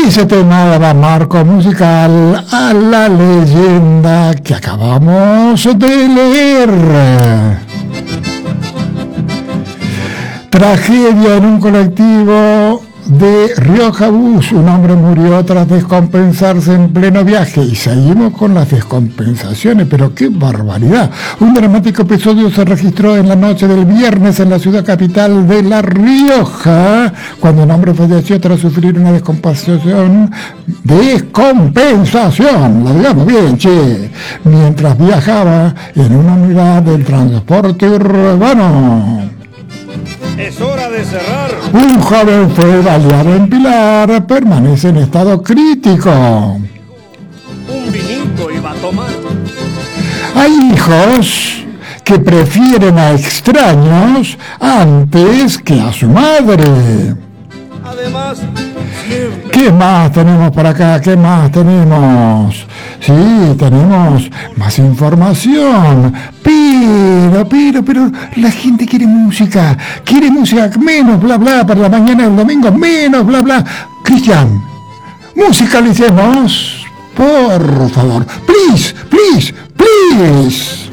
Ese tema daba marco musical a la leyenda que acabamos de leer. Tragedia en un colectivo de Rioja Bus. Un hombre murió tras descompensarse en pleno viaje. Y seguimos con las descompensaciones, pero qué barbaridad. Un dramático episodio se registró en la noche del viernes en la ciudad capital de La Rioja, cuando un hombre falleció tras sufrir una descompensación, lo digamos bien, che, mientras viajaba en una unidad del transporte urbano. Es hora de cerrar. Un joven fue baleado en Pilar, permanece en estado crítico. Un vinito iba a tomar. Hay hijos que prefieren a extraños antes que a su madre. Además, siempre... ¿Qué más tenemos por acá? ¿Qué más tenemos? Sí, tenemos más información. Pero la gente quiere música, menos bla bla para la mañana del domingo, menos bla bla. Cristian, musicalicemos, por favor. Please.